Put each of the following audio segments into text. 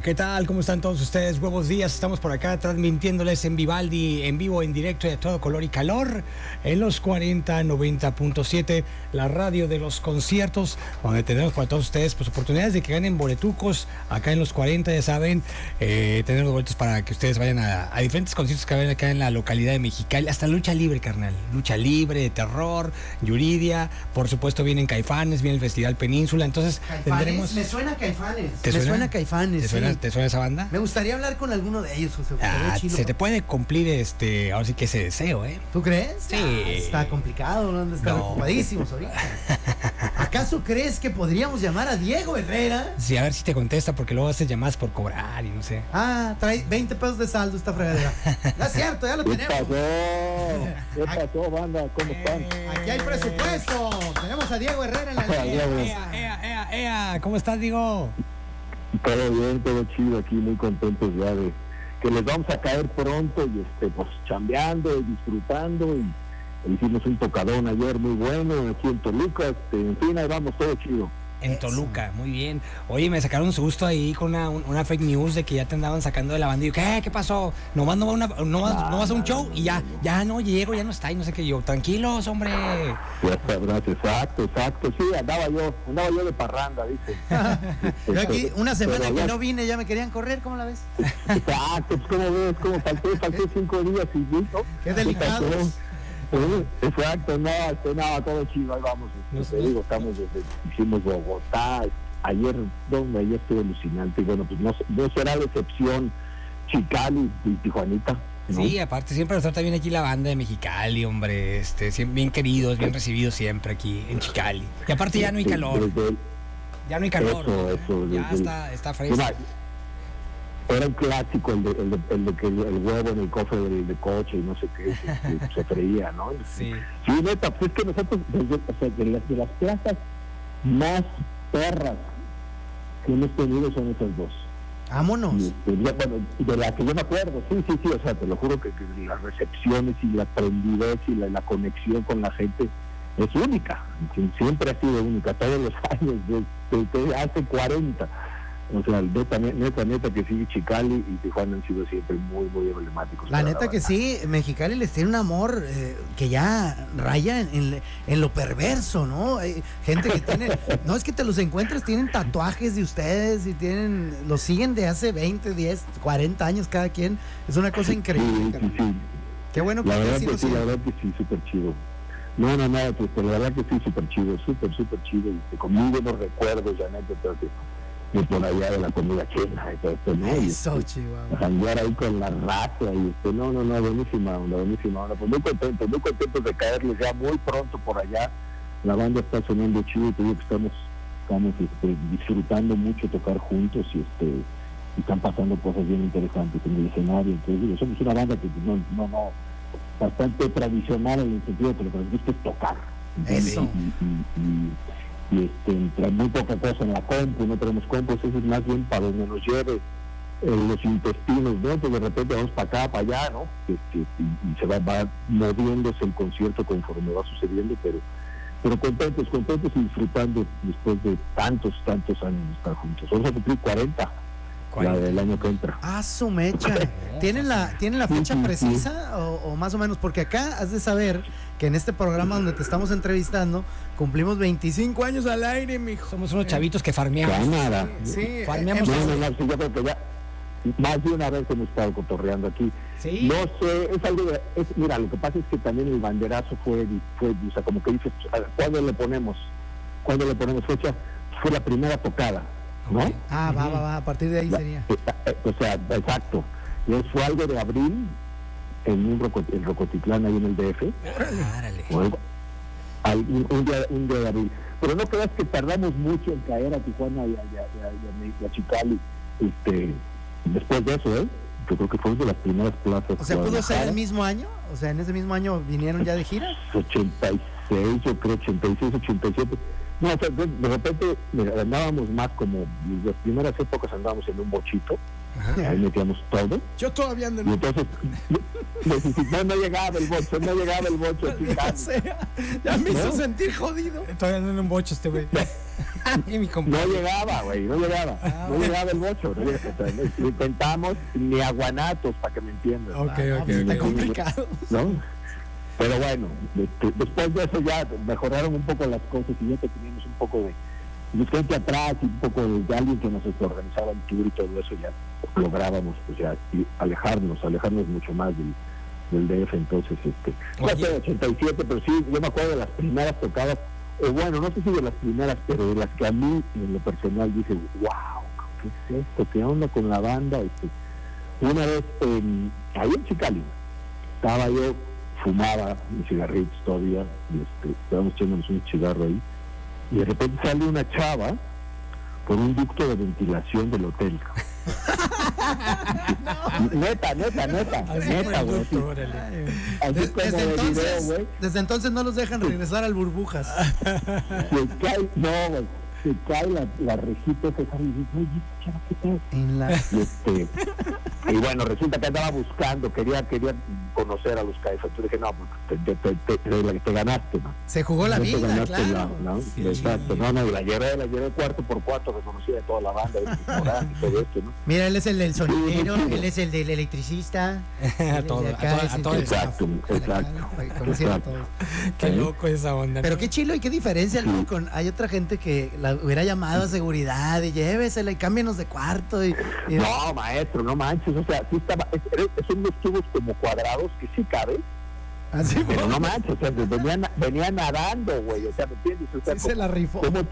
¿Qué tal? ¿Cómo están todos ustedes? Buenos días, estamos por acá transmitiéndoles en Vivaldi, en vivo, en directo y a todo color y calor, en los 40-90.7, la radio de los conciertos, donde tenemos para todos ustedes pues oportunidades de que ganen boletucos, acá en los 40, ya saben, tenemos boletos para que ustedes vayan a diferentes conciertos que vayan acá en la localidad de Mexicali, hasta lucha libre, carnal, lucha libre, de terror, Yuridia, por supuesto vienen Caifanes, viene el Festival Península, entonces tendremos... Me suena Caifanes. ¿Te suena Caifanes. ¿Te suena esa banda? Me gustaría hablar con alguno de ellos, José. Se te puede cumplir ahora sí que ese deseo, ¿eh? ¿Tú crees? Sí. Está complicado, ¿no? Están ocupadísimos ahorita. ¿Acaso crees que podríamos llamar a Diego Herrera? Sí, a ver si te contesta, porque luego haces llamadas por cobrar y no sé. Trae 20 pesos de saldo esta fregadera. No es cierto, ya lo tenemos. ¿Qué pasó, banda? ¿Cómo están? Aquí hay presupuesto. Tenemos a Diego Herrera en la línea. ¿Cómo estás, Diego? Todo bien, todo chido aquí, muy contentos ya de que les vamos a caer pronto y pues chambeando y disfrutando y hicimos un tocadón ayer muy bueno aquí en Toluca, en fin, ahí vamos, todo chido. En Toluca, muy bien. Oye, me sacaron un susto ahí con una fake news de que ya te andaban sacando de la banda. Y yo, ¿qué pasó? Nomás no vas a un show y ya no llego, ya no está y no sé qué. Yo, tranquilos, hombre. Ya sabrás, exacto. Sí, andaba yo de parranda, dice. Yo aquí una semana que no vine, ya me querían correr, ¿cómo la ves? Exacto, pues como ves, como falté 5 días y listo. Qué delicado. Exacto, no, todo chido, ahí vamos. Te digo, hicimos Bogotá, ayer estuvo alucinante, y bueno, pues no será la excepción Chicali y Tijuanita, ¿no? Sí, aparte siempre nos trata bien aquí la banda de Mexicali, hombre, bien queridos, bien recibidos siempre aquí en Chicali. Y aparte ya no hay calor. Ya no hay calor. Eso, ya está fresco. Era un clásico el de que el huevo en el cofre del coche y no sé qué, se freía, ¿no? Sí, neta, pues es que nosotros, de las plazas más perras que hemos tenido son esas dos. Vámonos. De la que yo me acuerdo, sí, o sea, te lo juro que las recepciones y la prendidez y la conexión con la gente es única, siempre ha sido única, todos los años, desde hace 40. O sea, neta que sí, Chicali y Tijuana han sido siempre muy, muy emblemáticos. La neta que sí, Mexicali les tiene un amor que ya raya en lo perverso, ¿no? Hay gente que tiene, no es que te los encuentres, tienen tatuajes de ustedes y los siguen de hace 20, 10, 40 años cada quien. Es una cosa increíble. Sí. Qué bueno que la verdad que sí, súper chido. No, pues la verdad que sí, súper chido, súper chido. Y conmigo los recuerdos, ya anécdotas de por allá de la comida china y todo esto, ¿no? Eso, Chihuahua. Cambiar ahí con la raza y buenísima onda. Pues muy contentos de caerles ya muy pronto por allá. La banda está sonando chido y te digo que estamos disfrutando mucho tocar juntos y están pasando cosas bien interesantes en el escenario. Entonces digo, somos una banda que no bastante tradicional en el sentido de que lo que nos gusta es tocar. Eso. Trae muy poca cosa en la compu, no tenemos compu, eso es más bien para donde nos lleve los intestinos, ¿no? Pues de repente vamos para acá, para allá, ¿no? Y se va moviéndose el concierto conforme va sucediendo, pero contentos y disfrutando después de tantos años de estar juntos. Vamos a cumplir 40. La del año que entra. Su mecha. ¿Tienen la fecha precisa o más o menos? Porque acá has de saber que en este programa donde te estamos entrevistando cumplimos 25 años al aire, mijo. Somos unos chavitos que farmeamos. Cámara. Sí, farmeamos. Sí, yo creo que ya más de una vez hemos estado cotorreando aquí. Sí. No sé, mira, lo que pasa es que también el banderazo fue, o sea, como que dices, ¿cuándo le ponemos fecha? Fue la primera tocada, ¿no? Okay. Va, a partir de ahí sería. O sea, exacto. Y fue algo de abril en Rocotitlán, ahí en el DF. Árale. Un día de abril. Pero no creas que tardamos mucho en caer a Tijuana y a Chicali, después de eso, yo creo que fue de las primeras plazas. O sea, ¿pudo ser el mismo año? O sea, ¿en ese mismo año vinieron ya de gira? 86, yo creo, 86, 87. No, o sea, de repente andábamos más como, en las primeras épocas andábamos en un bochito, ahí metíamos todo. Yo todavía ando en y entonces, no llegaba el bocho. Ya me hizo sentir jodido. Todavía ando en un bocho güey. Mi compadre. No llegaba, güey, no llegaba el bocho. No llegaba, o sea, lo intentamos ni a Guanatos, para que me entiendas. Ok, ok. Está complicado. ¿No? Pero bueno, después de eso ya mejoraron un poco las cosas y ya que teníamos un poco de gente atrás y un poco de alguien que nos organizaba el tour y todo eso, ya lográbamos pues ya alejarnos mucho más del DF. Entonces fue 87, pero sí, yo me acuerdo de las primeras tocadas, bueno, no sé si de las primeras, pero de las que a mí en lo personal dije, wow, ¿qué es esto? ¿Qué onda con la banda? Una vez ahí en Chicali estaba yo, fumaba mis cigarritos todavía, y estábamos echándonos un cigarro ahí, y de repente sale una chava por un ducto de ventilación del hotel. Neta, güey. Así como de video, güey. Desde entonces no los dejan regresar al burbujas. Se cae la rejita esa y dice, oye, chava, ¿qué tal? Y bueno, resulta que andaba buscando, quería conocer a los Caifanes. Entonces dije, no, pues te ganaste, ¿no? Se jugó la vida, claro. Sí. Exacto, y la llevé cuarto por cuarto, reconocida de toda la banda, y todo esto, ¿no? Mira, él es el del sonidero, él es el del electricista. A todo exacto. Conocían a todos. Qué loco esa onda. Pero qué chilo y qué diferencia, ¿no? Hay otra gente que la hubiera llamado a seguridad y llévesela y cámbienos de cuarto. No, maestro, no manches, o sea, sí estaba, son unos tubos como cuadrados que sí caben. Así, pero no manches, o sea, venía nadando, güey, o sea, ¿me entiendes? O sea, sí, se la rifó. ¿Cómo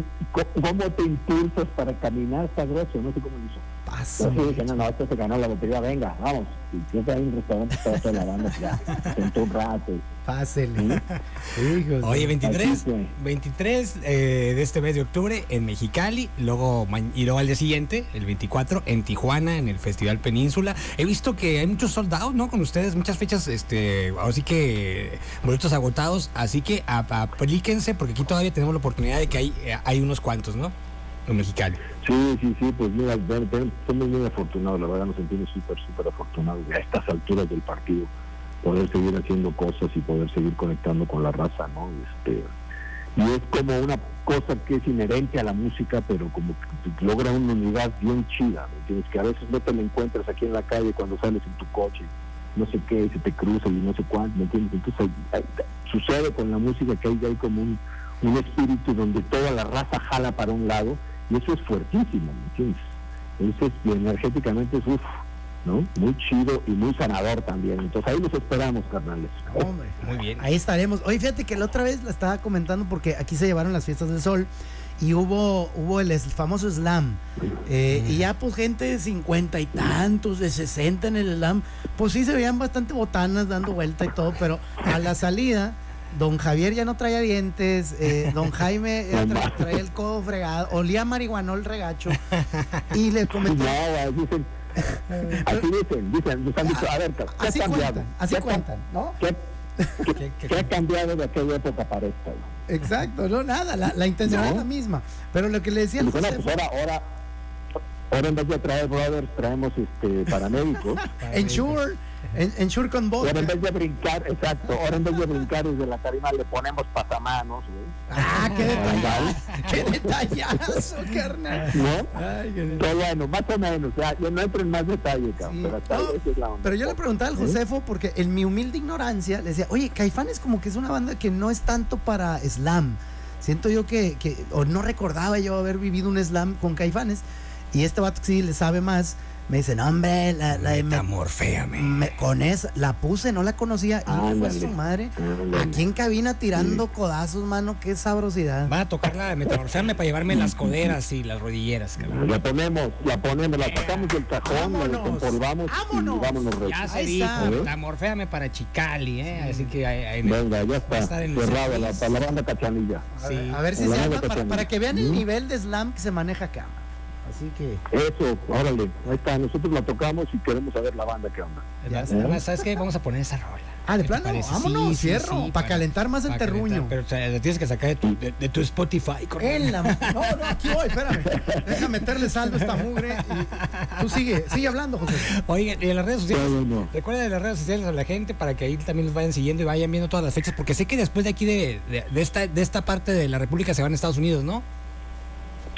te impulsas para caminar? Está grueso, no sé cómo lo hizo. Entonces dije, no, esto se ganó la lotería, venga, vamos. Y yo en un restaurante estaba toda la banda, ya, sentó un rato. Pásele. Oye, 23 de este mes de octubre en Mexicali, y luego al día siguiente, el 24, en Tijuana, en el Festival Península. He visto que hay muchos soldados, ¿no? Con ustedes, muchas fechas, ahora sí que boletos agotados, así que aplíquense, porque aquí todavía tenemos la oportunidad de que hay unos cuantos, ¿no? En Mexicali. Sí, pues mira, somos muy afortunados, la verdad nos sentimos súper afortunados a estas alturas del partido, poder seguir haciendo cosas y poder seguir conectando con la raza, ¿no? Y es como una cosa que es inherente a la música, pero como que logra una unidad bien chida, ¿me entiendes? Que a veces no te la encuentras aquí en la calle cuando sales en tu coche, no sé qué, y se te cruza y no sé cuánto, ¿me entiendes? Entonces sucede con la música que hay como un espíritu donde toda la raza jala para un lado, y eso es fuertísimo, ¿me entiendes? Entonces, energéticamente es ¿no? Muy chido y muy sanador también. Entonces ahí los esperamos, carnales. Hombre, muy bien. Ahí estaremos. Oye, fíjate que la otra vez la estaba comentando porque aquí se llevaron las fiestas del sol y hubo el famoso slam. Y ya pues gente de 50 y tantos, de 60 en el slam, pues sí se veían bastante botanas dando vuelta y todo, pero a la salida don Javier ya no traía dientes, don Jaime traía el codo fregado, olía marihuanol regacho. Y le comenté. No, dicen, así dicen, nos han dicho, a ver, ¿qué ha cambiado? Así cuentan, ¿no? ¿Qué ha cambiado de aquella época para esta? Exacto, no, nada, la intención es la misma. Pero lo que le decía pues ahora en vez de traer brothers, traemos paramédicos. Ensure con vos. Ahora en vez de brincar, desde la tarima le ponemos pasamanos, güey. Qué detallazo, carnal. ¿No? Pero bueno, más o menos, yo no entro en más detalle, cabrón, pero hasta esa es la onda. Pero yo le preguntaba al Josefo, porque en mi humilde ignorancia le decía, oye, Caifanes como que es una banda que no es tanto para slam. Siento yo o no recordaba yo haber vivido un slam con Caifanes, y este vato sí le sabe más. Me dice, no, hombre, la de Metamorféame. Con esa, la puse, no la conocía. Y fue su madre. Aquí en cabina tirando codazos, mano, qué sabrosidad. Van a tocar la de Metamorféame para llevarme las coderas y las rodilleras, cabrón. La ponemos, la sacamos del cajón, la desempolvamos y vámonos. Ya se dijo, Metamorféame para Chicali, Así que venga, ya está cerrado para la banda Cachanilla. Sí. A ver si se llama, para que vean el nivel de slam que se maneja acá. Así que eso, órale, ahí está, nosotros la tocamos y queremos saber la banda qué onda. ¿Sabes qué? Vamos a poner esa rola. De plano, vámonos, cierro, para calentar más el terruño. Pero la tienes que sacar de tu Spotify, no, aquí voy, espérame. Deja meterle saldo a esta mugre y tú sigue hablando, José. Oigan, y en las redes sociales, recuerden en las redes sociales a la gente para que ahí también los vayan siguiendo y vayan viendo todas las fechas, porque sé que después de aquí de esta parte de la República se van a Estados Unidos, ¿no?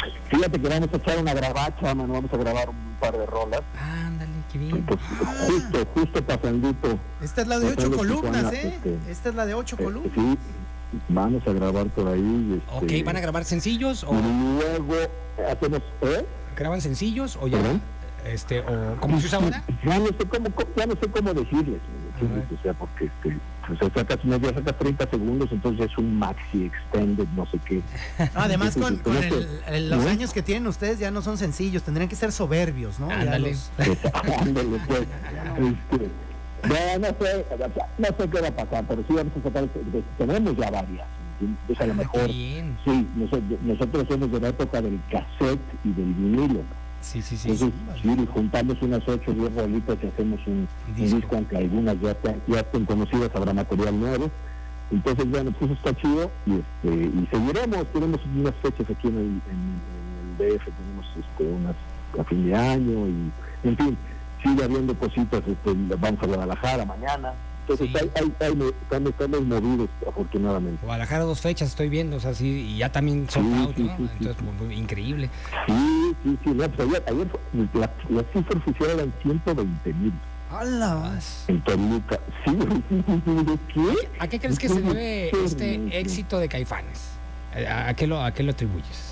Fíjate que vamos a echar una grabacha, mano, vamos a grabar un par de rolas. Ándale, qué bien. Entonces, justo pasandito. Esta es la de 8 pasando columnas, Tijuana, Esta es la de 8 columnas. Sí, vamos a grabar por ahí. Ok, ¿van a grabar sencillos o Y luego hacemos, graban sencillos o ya? ¿Perdón? O ¿cómo se usa ahora? Ya no sé cómo decirles, ¿me entiendes? O sea, porque sacas 30 segundos, entonces es un maxi extended, no sé qué. Además, con los ¿no? años que tienen ustedes ya no son sencillos, tendrían que ser soberbios, ¿no? Ándale. Ándale, pues. No sé qué va a pasar, pero sí vamos a sacar, tenemos ya varias, ¿me entiendes? Entonces a lo mejor, bien. sí, nosotros somos de la época del cassette y del vinilo. Sí. Entonces, sí, juntamos unas 8 o 10 rolitas y hacemos un disco, aunque algunas ya estén conocidas, habrá material nuevo. Entonces, bueno, pues eso está chido y seguiremos. Tenemos unas fechas aquí en el DF, tenemos unas a fin de año y, en fin, sigue habiendo cositas. Vamos a Guadalajara mañana. Entonces, Sí. estamos movidos, afortunadamente. Guadalajara 2 fechas, estoy viendo, o sea, sí, y ya también sold out, ¿no? Sí. Entonces, muy increíble. Sí, no, pues ayer las cifras oficiales eran 120,000 ¡Hala! en Toluca. Sí, ¿de qué? ¿A qué crees que se debe este éxito de Caifanes? ¿A qué lo atribuyes?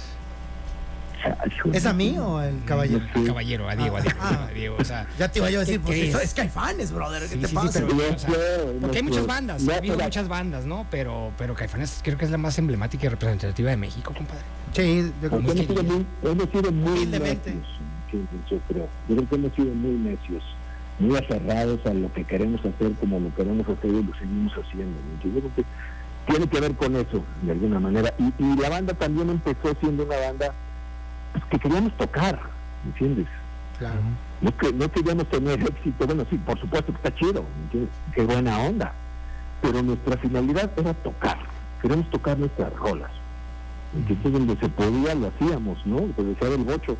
¿Es a mí o el caballero? A Caballero, a Diego, Ah. a Diego, o sea... Ya te iba yo a decir, ¿qué pues crees? eso es Caifanes, brother, ¿qué te Sí, pasa? pero, No o sea, sé, porque hay no muchas sé. bandas, No, ha habido pero- muchas bandas, ¿no? Pero Caifanes creo que es la más emblemática y representativa de México, compadre. Sí, yo creo Muy que Hemos sido muy Humildemente. necios, ¿entiendes? Yo creo que hemos sido muy necios, muy aferrados a lo que queremos hacer, como lo queremos hacer y lo seguimos haciendo, ¿no? Yo creo que tiene que ver con eso, de alguna manera. Y la banda también empezó siendo una banda pues, que queríamos tocar, ¿me entiendes? Claro. No queríamos tener éxito, bueno, sí, por supuesto que está chido, ¿me entiendes? Qué buena onda, pero nuestra finalidad era tocar, queremos tocar nuestras rolas, entonces donde se podía lo hacíamos, ¿no? Pues decía del bocho,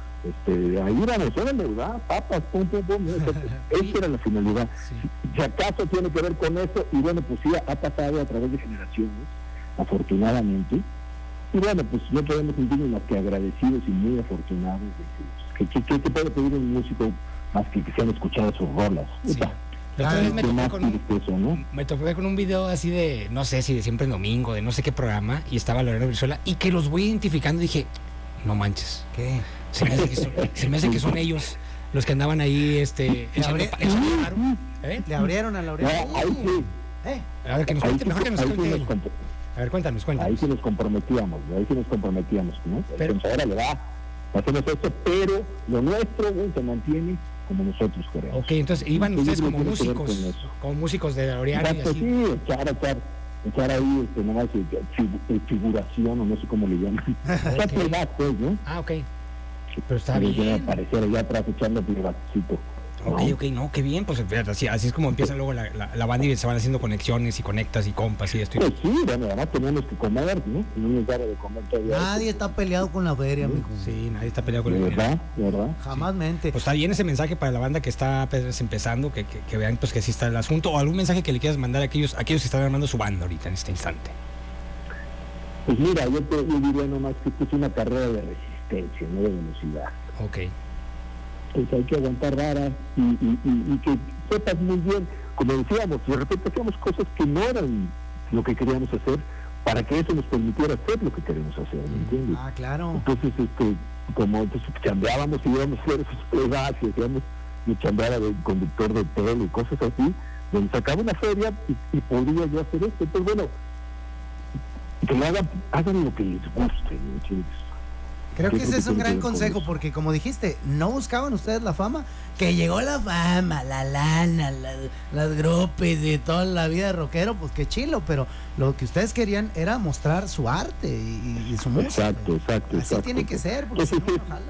ahí íbamos, órale, ¿verdad? Papas, pum, esa era la finalidad. Sí. Si acaso tiene que ver con eso, y bueno, pues sí, ha pasado a través de generaciones, afortunadamente, y bueno, pues no podemos sentirnos más que agradecidos y muy afortunados de que te puede pedir un músico más que se han escuchado sus rolas. Sí. Puta, La otra vez me ¿qué topé más con quieres que eso, no? Me topé con un video así de, no sé si de Siempre en Domingo, de no sé qué programa, y estaba Lorena Brizuela, y que los voy identificando y dije, no manches, ¿Qué? se me hace que son ellos los que andaban ahí echando paro. Le abrieron a No, Laureano. ahí sí, A ver, que nos ahí cuente, sí, mejor que nos ahí sí cuente nos él. comp- A ver, cuéntanos. ahí sí nos comprometíamos, ¿no? Pero- Entonces, ahora le da, hacemos esto, pero lo nuestro, güey, se mantiene como nosotros queremos. Ok, entonces iban Sí, ustedes yo como creo que tiene que ver músicos, con eso. como músicos de Laureano y Exacto, así. sí, echar ahí, nomás figuración, o no sé cómo le llaman. Echar playback, pues, ¿no? Ah, ok. Pero está Y ya bien. aparecer allá atrás echando playbackcito. Ok, no, qué bien, pues fíjate, así es como empieza luego la banda y se van haciendo conexiones y conectas y compas y esto. Pues sí, bueno, además teníamos que comer, ¿no? No nos daba de comer todavía. Nadie está peleado con la feria, mijo. Sí, nadie está peleado con ¿De el dinero. verdad? Jamás mente. Pues está bien ese mensaje para la banda que está apenas empezando, que vean pues que sí está el asunto, o algún mensaje que le quieras mandar a aquellos que están armando su banda ahorita en este instante. Pues mira, yo diría nomás que esto es una carrera de resistencia, no de velocidad. Ok. Pues hay que aguantar vara y que sepas muy bien, como decíamos, de repente hacíamos cosas que no eran lo que queríamos hacer, para que eso nos permitiera hacer lo que queremos hacer, ¿me entiendes? Ah, claro. Entonces, entonces chambeábamos y íbamos a hacer esos playbacks y hacíamos, yo chambeaba de conductor de tele y cosas así, donde sacaba una feria y podía yo hacer esto. Entonces, bueno, que lo hagan lo que les guste, ¿me entiendes? Creo que Yo ese creo es un tiene que gran ver con consejo eso. porque, como dijiste, no buscaban ustedes la fama, que llegó la fama, la lana, las grupes y toda la vida de rockero, pues qué chilo, pero lo que ustedes querían era mostrar su arte y su música. Exacto. Así tiene que ser, porque si no, Entonces, no jala.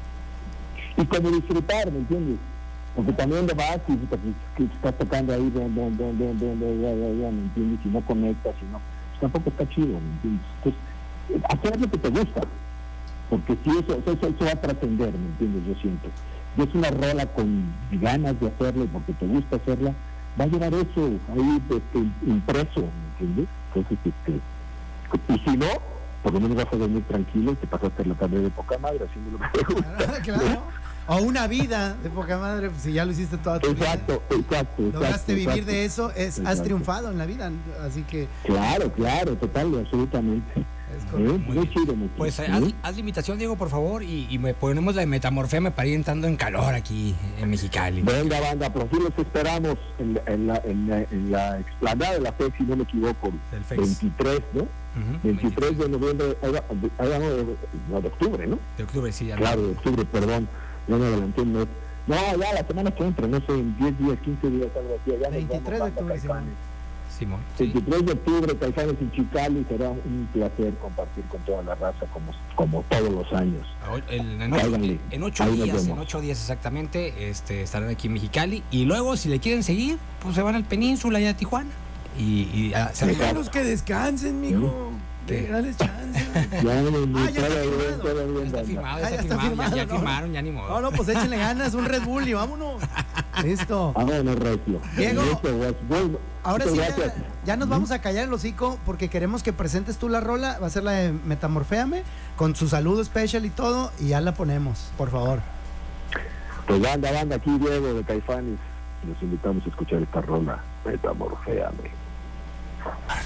y como disfrutar, ¿me entiendes? Porque también lo vas y que estás tocando ahí, ¿me entiendes? Y no conectas, y no, pues tampoco está chido, ¿me entiendes? Entonces, hacer lo que te gusta, porque si eso va a trascender, ¿me entiendes? Yo siento. Y es una rola con ganas de hacerlo, porque te gusta hacerla, va a llevar eso ahí impreso, ¿me entiendes? Entonces, y si no, por lo menos vas a dormir tranquilo y te pasaste la tarde de poca madre haciendo lo que te gusta. Claro. O una vida de poca madre, pues, si ya lo hiciste toda tu vida. Exacto. Lograste vivir de eso, has triunfado en la vida, así que... Claro, total, absolutamente. Muy chido. Pues haz la invitación, Diego, por favor, y me ponemos la de Metamorféame para ir entrando en calor aquí en Mexicali. Venga, banda, por fin los esperamos en la explanada de la FEX, si no me equivoco, el 23, ¿no? 23 de noviembre, no, de octubre, ¿no? De octubre, sí. Ya claro, de octubre, perdón, ya me adelanté un mes. No, ya la semana que entra, no sé, en 10 días, 15 días, algo así. Ya 23 de octubre, Simón. 23 de octubre, Caifanes en Chicali, será un placer compartir con toda la raza como todos los años. En 8 días exactamente, estarán aquí en Mexicali, y luego si le quieren seguir, pues se van al Península y a Tijuana. Déjalos que descansen, mijo. Dales chance. Está firmado. Ya firmaron, ya ni modo. No, pues échenle ganas, un Red Bull y vámonos. Listo. Vámonos, Recio. Diego, ahora sí ya nos vamos a callar el hocico porque queremos que presentes tú la rola. Va a ser la de Metamorféame con su saludo especial y todo, y ya la ponemos, por favor. Pues banda, aquí Diego de Caifanes. Los invitamos a escuchar esta rola, Metamorféame.